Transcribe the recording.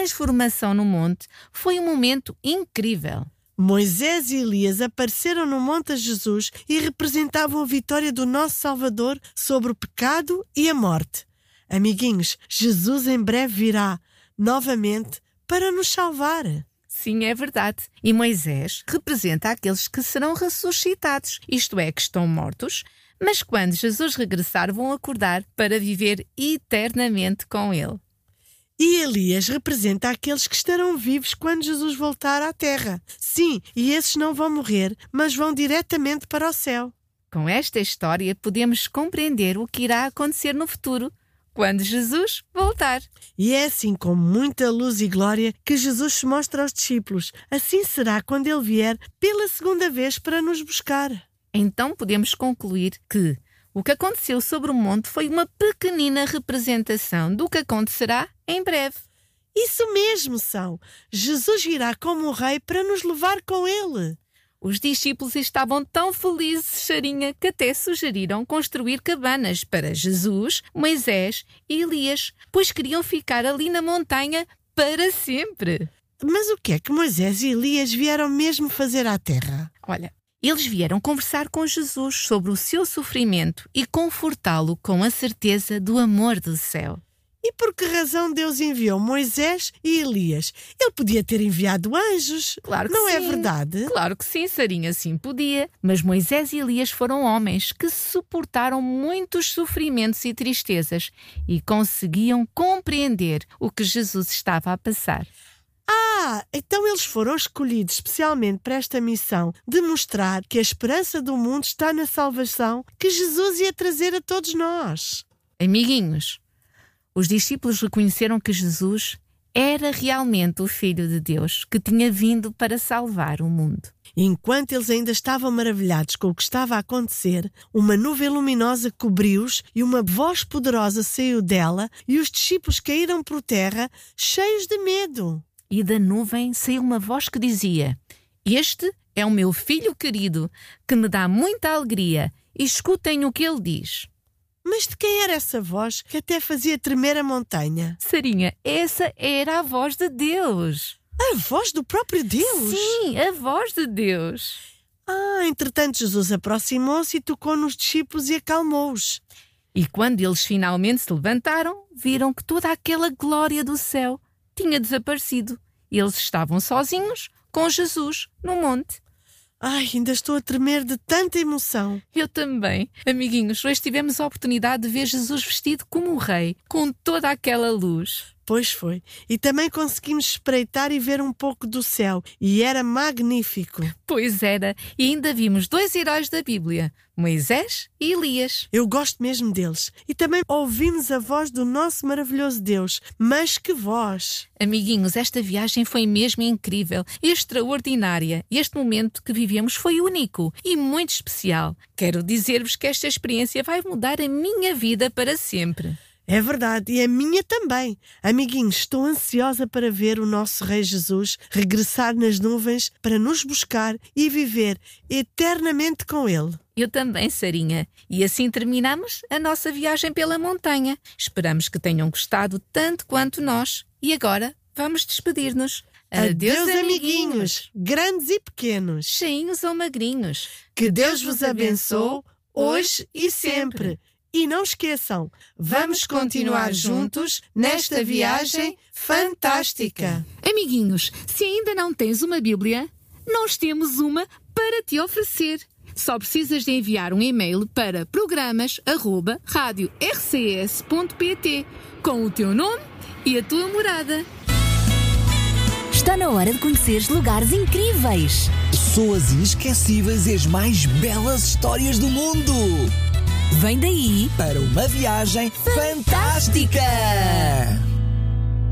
transformação no monte foi um momento incrível. Moisés e Elias apareceram no monte a Jesus e representavam a vitória do nosso Salvador sobre o pecado e a morte. Amiguinhos, Jesus em breve virá novamente para nos salvar. Sim, é verdade. E Moisés representa aqueles que serão ressuscitados, isto é, que estão mortos, mas quando Jesus regressar vão acordar para viver eternamente com ele. E Elias representa aqueles que estarão vivos quando Jesus voltar à terra. Sim, e esses não vão morrer, mas vão diretamente para o céu. Com esta história podemos compreender o que irá acontecer no futuro, quando Jesus voltar. E é assim, com muita luz e glória, que Jesus se mostra aos discípulos. Assim será quando ele vier pela segunda vez para nos buscar. Então podemos concluir que o que aconteceu sobre o monte foi uma pequenina representação do que acontecerá em breve. Isso mesmo, são. Jesus virá como rei para nos levar com ele. Os discípulos estavam tão felizes, Sarinha, que até sugeriram construir cabanas para Jesus, Moisés e Elias, pois queriam ficar ali na montanha para sempre. Mas o que é que Moisés e Elias vieram mesmo fazer à terra? Olha, eles vieram conversar com Jesus sobre o seu sofrimento e confortá-lo com a certeza do amor do céu. E por que razão Deus enviou Moisés e Elias? Ele podia ter enviado anjos. Claro que não sim. É verdade? Claro que sim, Sarinha, sim podia. Mas Moisés e Elias foram homens que suportaram muitos sofrimentos e tristezas e conseguiam compreender o que Jesus estava a passar. Então eles foram escolhidos especialmente para esta missão de mostrar que a esperança do mundo está na salvação que Jesus ia trazer a todos nós. Amiguinhos, os discípulos reconheceram que Jesus era realmente o Filho de Deus que tinha vindo para salvar o mundo. Enquanto eles ainda estavam maravilhados com o que estava a acontecer, uma nuvem luminosa cobriu-os e uma voz poderosa saiu dela e os discípulos caíram por terra cheios de medo. E da nuvem saiu uma voz que dizia: "Este é o meu filho querido, que me dá muita alegria, e escutem o que ele diz." Mas de quem era essa voz que até fazia tremer a montanha? Sarinha, essa era a voz de Deus. A voz do próprio Deus? Sim, a voz de Deus. Entretanto Jesus aproximou-se e tocou nos discípulos e acalmou-os. E quando eles finalmente se levantaram, viram que toda aquela glória do céu tinha desaparecido. Eles estavam sozinhos com Jesus no monte. Ainda estou a tremer de tanta emoção. Eu também. Amiguinhos, hoje tivemos a oportunidade de ver Jesus vestido como um rei, com toda aquela luz. Pois foi. E também conseguimos espreitar e ver um pouco do céu. E era magnífico. Pois era. E ainda vimos 2 heróis da Bíblia, Moisés e Elias. Eu gosto mesmo deles. E também ouvimos a voz do nosso maravilhoso Deus. Mas que voz! Amiguinhos, esta viagem foi mesmo incrível, extraordinária. Este momento que vivemos foi único e muito especial. Quero dizer-vos que esta experiência vai mudar a minha vida para sempre. É verdade, e a minha também. Amiguinhos, estou ansiosa para ver o nosso Rei Jesus regressar nas nuvens para nos buscar e viver eternamente com Ele. Eu também, Sarinha. E assim terminamos a nossa viagem pela montanha. Esperamos que tenham gostado tanto quanto nós. E agora vamos despedir-nos. Adeus, amiguinhos, grandes e pequenos. Cheinhos ou magrinhos. Que Deus vos abençoe hoje e sempre. E não esqueçam, vamos continuar juntos nesta viagem fantástica. Amiguinhos, se ainda não tens uma Bíblia, nós temos uma para te oferecer. Só precisas de enviar um e-mail para programas@radiorcs.pt com o teu nome e a tua morada. Está na hora de conheceres lugares incríveis, pessoas inesquecíveis e as mais belas histórias do mundo. Vem daí Para uma viagem fantástica!